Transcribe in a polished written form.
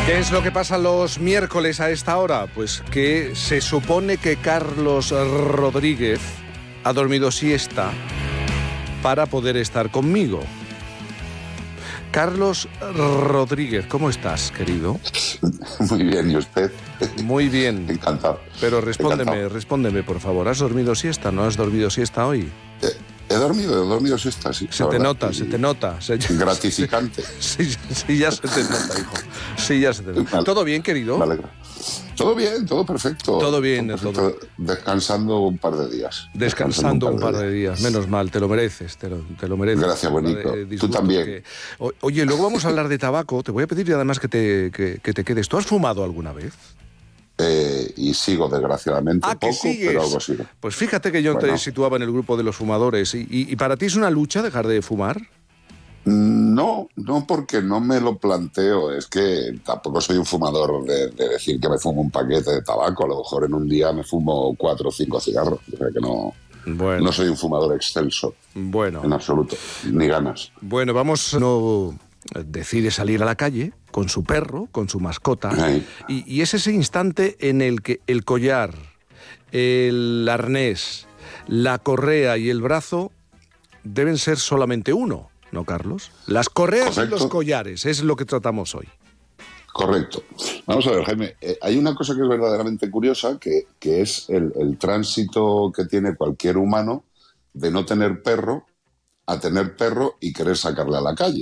¿Qué es lo que pasa los miércoles a esta hora? Pues que se supone que Carlos Rodríguez ha dormido siesta para poder estar conmigo. Carlos Rodríguez, ¿cómo estás, querido? Muy bien, ¿y usted? Muy bien. Encantado. Pero respóndeme, por favor. ¿Has dormido siesta? ¿No has dormido siesta hoy? He dormido siesta, sí. Se te nota. Gratificante. Sí, ya se te nota, hijo. Sí, ya se te nota. ¿Todo bien, querido? Me alegra. Todo bien, todo perfecto. Todo bien, todo. Descansando un par de días. Descansando un par de días. Menos mal, te lo mereces, te lo mereces. Gracias, bonito. Tú también. Oye, luego vamos a hablar de tabaco. Te voy a pedir además que te quedes. ¿Tú has fumado alguna vez? Y sigo, desgraciadamente, poco, pero algo sigo. Pues fíjate que yo te situaba en el grupo de los fumadores. ¿Y para ti es una lucha dejar de fumar? No, porque no me lo planteo. Es que tampoco soy un fumador de decir que me fumo un paquete de tabaco. A lo mejor en un día me fumo 4 o 5 cigarros. O sea que no soy un fumador excelso. En absoluto, ni ganas. Bueno, no decide salir a la calle con su perro, con su mascota, y es ese instante en el que el collar, el arnés, la correa y el brazo deben ser solamente uno, ¿no, Carlos? Las correas y los collares, es lo que tratamos hoy. Correcto. Vamos a ver, Jaime, hay una cosa que es verdaderamente curiosa, que es el tránsito que tiene cualquier humano de no tener perro a tener perro y querer sacarle a la calle.